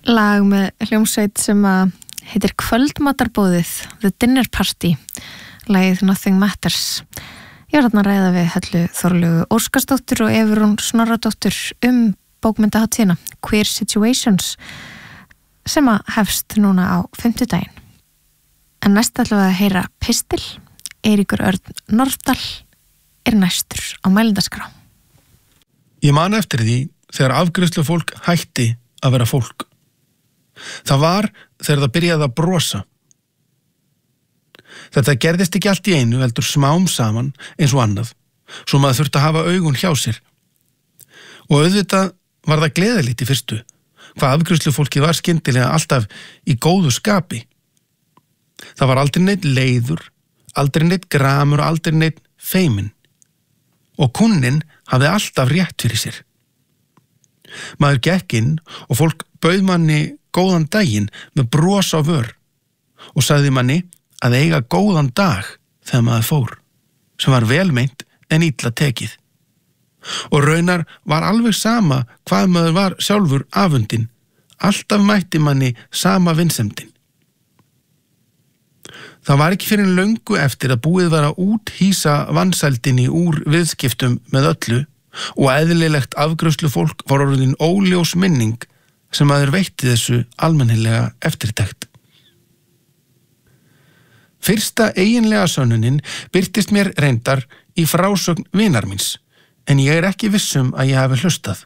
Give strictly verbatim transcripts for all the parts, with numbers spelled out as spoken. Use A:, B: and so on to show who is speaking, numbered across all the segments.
A: lag með hljómsveit sem að heitir Kvöldmatarbóðið, The Dinner Party, lagið Nothing Matters. Ég var þarna að ræða við Höllu Þorlaugu Óskarsdóttur og Evrún Snorradóttur um bókmyndahátíðina Queer Situations sem að hefst núna á fimmtudaginn. En næst ætlum við að heyra Pistil. Eiríkur Örn Norðdal er næstur á mælendaskrá.
B: Ég man eftir því þegar afgreiðslu fólk hætti að vera fólk. Það var þegar það byrjaði að brosa. Þetta gerðist ekki allt í einu, heldur smám saman eins og annað, svo maður þurfti að hafa augun hjá sér. Og auðvitað var það gleðilegt í fyrstu, hvað afgreiðslu fólki var skyndilega alltaf í góðu skapi. Það var aldrei neitt leiður, aldrei neitt gramur og aldrei neitt feiminn. Og kunninn hafði alltaf rétt fyrir sér. Maður gekk inn og fólk bauð manni góðan daginn með bros á vör og sagði manni að eiga góðan dag þegar maður fór, sem var velmeint en illa tekið. Og raunar var alveg sama hvað maður var sjálfur afundinn, alltaf mætti manni sama vinsemdin. Það var ekki fyrir löngu eftir að búið var að úthýsa vansældinni úr viðskiptum með öllu og eðlilegt afgreiðslu fólk var orðin óljós minning sem maður veitti þessu almennilega eftirtekt. Fyrsta eiginlega sönnunin birtist mér reyndar í frásögn vinar míns, en ég er ekki vissum að ég hafi hlustað.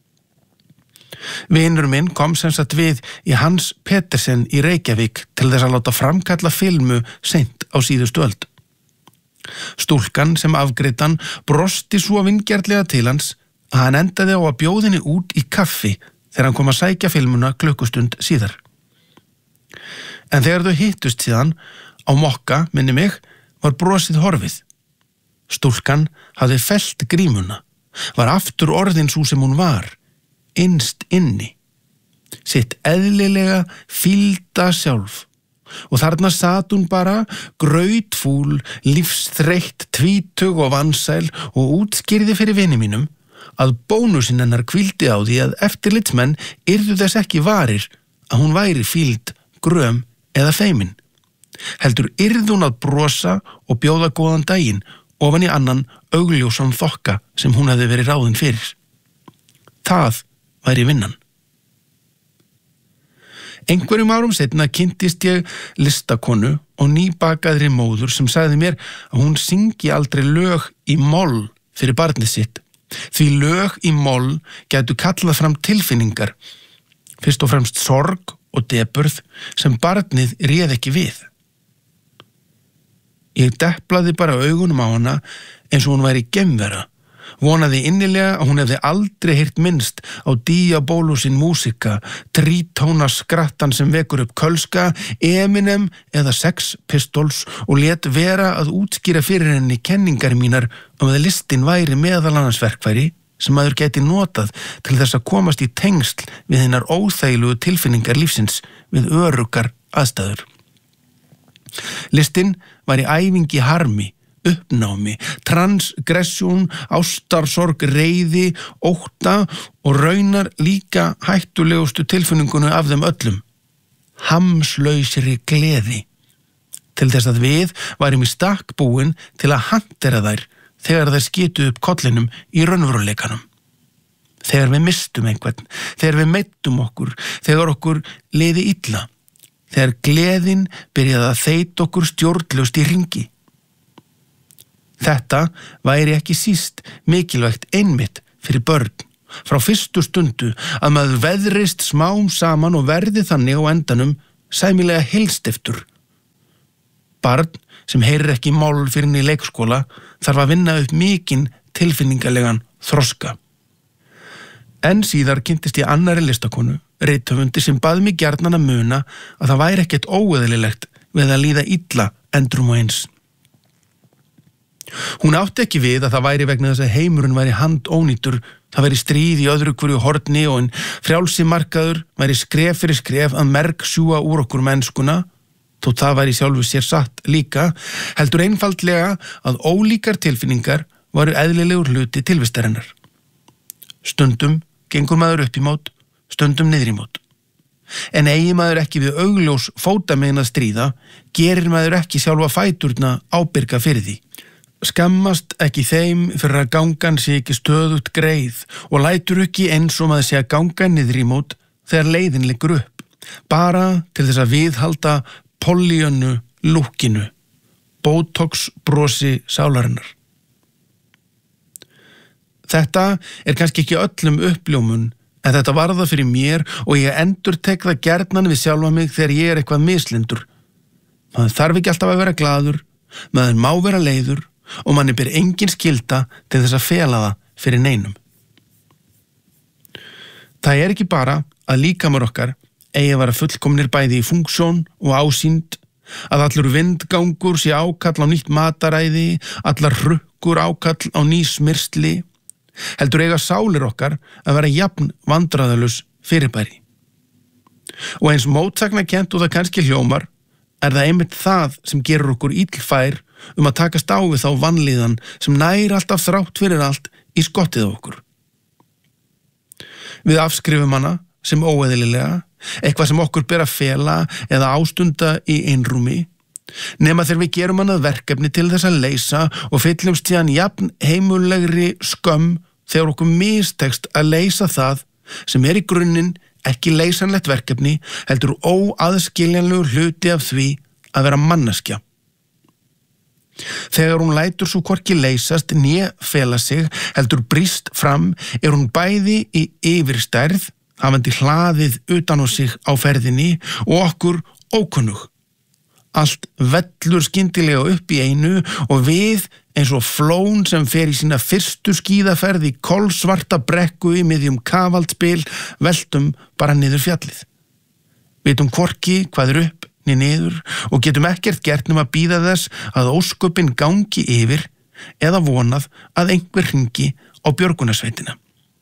B: Vinur minn kom sem sagt við í Hans Petersen í Reykjavík til þess að láta framkalla filmu seint á síðustu öld. Stúlkan sem afgreitan brosti svo vingjarnlega til hans að hann endaði á að bjóðinni út í kaffi þegar hann kom að sækja filmuna klukkustund síðar. En þegar þau hittust síðan á mokka, minni mig, var brosið horfið. Stúlkan hafði fellt grímuna, var aftur orðin sú sem hún var, innst inni, sitt eðlilega fílda sjálf. Og þarna sat hún bara, grautfúl, lífsþreytt, tvítug og vansæl og útskýrði fyrir vini mínum að bónusinn hennar hvíldi á því að eftirlitsmenn yrðu þess ekki varir að hún væri fíld, gröm eða feimin. Heldur yrði hún að brosa og bjóða góðan daginn ofan í annan augljósan þokka sem hún hefði verið ráðin fyrir. Það væri vinnan. Einhverjum árum seinna kynntist ég listakonu og nýbakaðri móður sem sagði mér að hún syngi aldrei lög í moll fyrir barnið sitt, því lög í moll gætu kallað fram tilfinningar, fyrst og fremst sorg og depurð sem barnið réð ekki við. Ég deplaði bara augunum á hana eins og hún væri geimvera, vonaði innilega að hún hefði aldrei heyrt minnst á Diabolusinn músika, trítóna skrattan sem vekur upp kölska, Eminem eða Sex Pistols og lét vera að útskýra fyrir henni kenningar mínar um að listin væri meðal annars verkfæri sem maður gæti notað til þess að komast í tengsl við hinnar óþægilegu tilfinningar lífsins við öruggar aðstæður. Listin var í æfingi harmi, uppnámi, transgressjón, ástarsorg, reiði, ótta og raunar líka hættulegustu tilfinningunum af þeim öllum, hamslausri gleði, til þess að við værum í stakk búin til að hantera þær þegar þær skitu upp kollinum í raunveruleikanum. Þegar við mistum einhvern, þegar við meittum okkur, þegar okkur liði illa, þegar gleðin byrjaði að þeyta okkur stjórnlaust í hringi. Þetta væri ekki síst mikilvægt einmitt fyrir börn frá fyrstu stundu að maður veðrist smám saman og verði þannig á endanum sæmilega heilstiftur. Barn sem heyrir ekki mál fyrir í leikskóla þarf að vinna upp mikinn tilfinningalegan þroska. En síðar kynntist ég annarri listakonu, rithöfundi sem bað mig gjarnan að muna að það væri ekkert óeðlilegt við að líða illa endrum og eins. Hún átti ekki við að það væri vegna þess að heimurinn væri handónýtur, það væri stríð í öðru hverju horni og en frjálsi markaður væri skref fyrir skref að merg sjúga úr okkur mennskuna, þó það væri sjálfu sér satt líka, heldur einfaldlega að ólíkar tilfinningar varu eðlilegur hluti tilvistarinnar. Stundum gengur maður upp í mót, stundum niður í mót. En eigi maður ekki við augljós fótamegin að stríða, gerir maður ekki sjálfa fæturna ábyrga fyrir því. Skammast ekki þeim fyrir að gangan sé ekki stöðugt greið og lætur ekki eins og maður sé að ganga niður í mót þegar leiðin liggur upp, bara til þess að viðhalda Pollyannu lúkkinu, Botox brosi sálarinnar. Þetta er kannski ekki öllum uppljómun, en þetta var það fyrir mér og ég endurtek það gjarnan við sjálfa mig þegar ég er eitthvað mislindur. Maður þarf ekki alltaf að vera glaður, maður má vera leiður og manni ber engin skylda til þess að fela það fyrir neinum. Það er ekki bara að líkamar okkar eigi að vera fullkomnir bæði í funksjón og ásýnd, að allur vindgangur sé ákall á nýtt mataræði, allar hrukkur ákall á ný smyrsli, heldur eiga sálir okkar að vera jafn vandræðalaus fyrirbæri. Og eins mótsagnakent og það kannski hljómar, er það einmitt það sem gerur okkur illfær um að takast á við þá vanlíðan sem nær alltaf þrátt fyrir allt í skottið á okkur. Við afskrifum hana sem óeðlilega, eitthvað sem okkur ber að fela eða ástunda í einrúmi, nema þegar við gerum hana verkefni til þess að leysa og fyllumst síðan jafn heimullegri skömm þegar okkur mistekst að leysa það sem er í grunninn ekki leysanlegt verkefni, heldur óaðskiljanlegur hluti af því að vera manneskja. Þegar hún lætur svo hvorki leysast né fela sig, heldur brýst fram, er hún bæði í yfirstærð, hafandi hlaðið utan á sig á ferðinni og okkur ókunnug. Allt vellur skyndilega upp í einu og við, eins og flón sem fer í sína fyrstu skíðaferð í kolsvarta brekku í miðjum kafaldspil, veltum bara niður fjallið. Vitum hvorki hvað er upp né niður og getum ekkert gert nema að bíða þess að ósköpin gangi yfir eða vonað að einhver hringi á björgunarsveitina.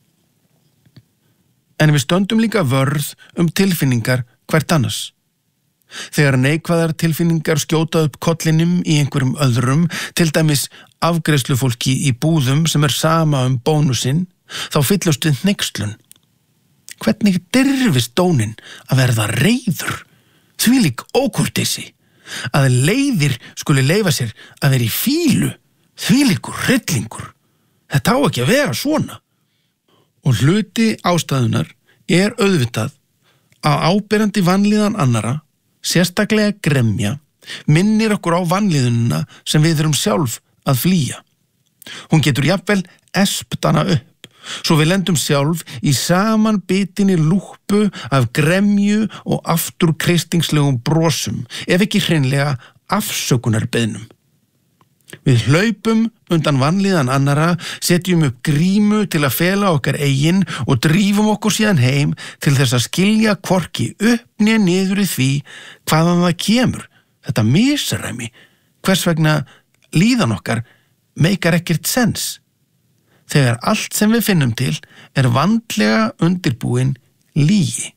B: En við stöndum líka vörð um tilfinningar hvert annars. Þegar neikvæðar tilfinningar skjóta upp kollinum í einhverjum öðrum, til dæmis afgreiðslufólki í búðum sem er sama um bónusinn, þá fyllust við hneykslun. Hvernig dirfist dónin að verða reiður? Þvílík ókurteisi, að leiðir skuli leyfa sér að vera í fílu, þvílíkur hryllingur. Þetta á ekki að vera svona. Og hluti ástæðunar er auðvitað að áberandi vanlíðan annara, sérstaklega gremja, minnir okkur á vanlíðunina sem við erum sjálf að flýja. Hún getur jafnvel espt hana upp, svo við lendum sjálf í samanbitinni lúppu af gremju og afturkreistinglegum brosum, ef ekki hreinlega afsökunarbeiðnum. Við hlaupum undan vanlíðan annara, setjum upp grímu til að fela okkar eigin og drífum okkur síðan heim til þess að skilja hvorki upp né niður í því hvaðan það kemur, þetta misræmi, hvers vegna líðan okkar meikar ekkert sens. Þegar allt sem við finnum til er vandlega undirbúin lygi.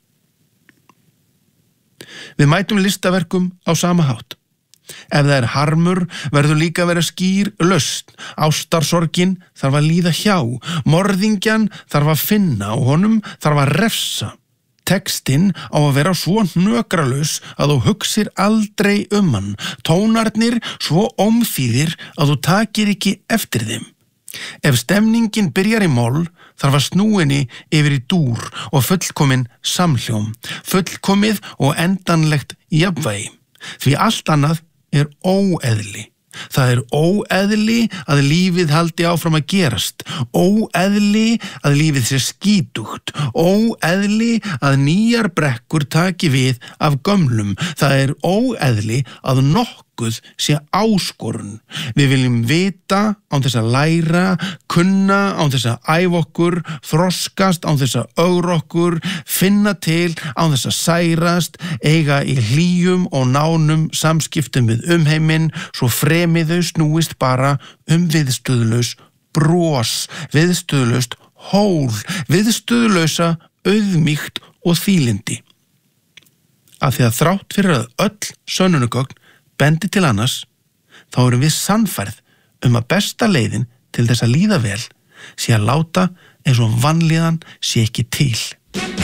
B: Við mætum listaverkum á sama hátt. Ef það er harmur, verður líka að vera skýr lausn. Ástarsorgin þarf að líða hjá. Morðingjan þarf að finna og honum þarf að refsa. Textinn á að vera svo hnökralaus að þú hugsir aldrei um hann. Tónarnir svo ómþýðir að þú takir ekki eftir þeim. Ef stemningin byrjar í moll, þarf að snúinni yfir í dúr og fullkomin samhljóm, fullkomið og endanlegt jafnvægi. Því allt annað er óeðli. Það er óeðli að lífið haldi áfram að gerast, óeðli að lífið sé skítugt, óeðli að nýjar brekkur taki við af gömlum. Það er óeðli að nokkuð sé áskorun. Við viljum vita án þess að læra, kunna án þess að æfa okkur, þroskast án þess að ögra okkur, finna til án þess að særast, eiga í hlýjum og nánum samskiptum við umheiminn, svo fremið þau snúist bara um viðstöðulaus bros, viðstöðulaust hól, viðstöðulausa auðmýkt og þýlindi. Af því að þrátt fyrir að öll sönnunargögn bendi til annars, þá erum við sannfærð um að besta leiðin til þess að líða vel sé að láta eins og vanlíðan sé ekki til.